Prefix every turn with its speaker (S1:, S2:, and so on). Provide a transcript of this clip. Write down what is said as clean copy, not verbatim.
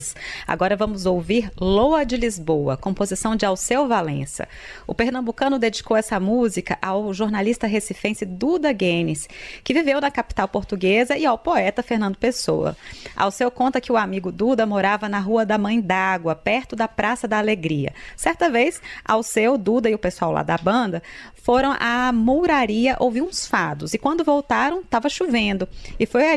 S1: Agora vamos ouvir Loa de Lisboa, composição de Alceu Valença. O pernambucano dedicou essa música ao jornalista recifense Duda Guenes, que viveu na capital portuguesa, e ao poeta Fernando Pessoa. Alceu conta que o amigo Duda morava na Rua da Mãe d'Água, perto da Praça da Alegria. Certa vez, Alceu, Duda e o pessoal lá da banda foram à Mouraria ouvir uns fados, e quando voltaram, estava chovendo. E foi